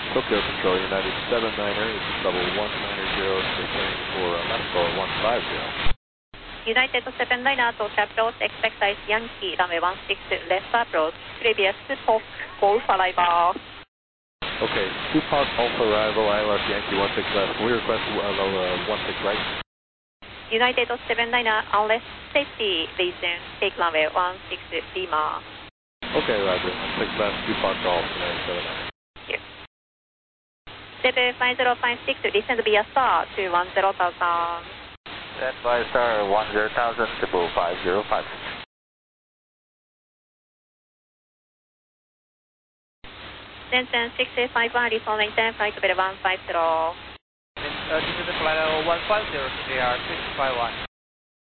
Tokyo Control, United 79er, this is level 1990, preparing for Mexico 150. United 79er to approach, expect ice Yankee, runway 16, left approach, previous Tupac, Golf arrival. Okay, Tupac, Alpha arrival, ILS Yankee 16 left. We request level 16 right. United 79er, unless safety reason, take runway 16 Lima. Okay, Roger. 16 left, Tupac Golf, United 79er. Thank you. 75056, descend via star to 10,000. Stand by star 10,000 to 5056. Shenzhen 651, responding 10, flight level 150. This is the flight level 150, CR 651.